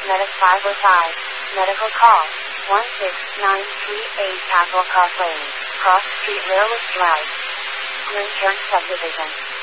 Medic 505. Medical call. 16938 Castle Cross Lane. Cross Street Railroad Drive. Green Turn Subdivision.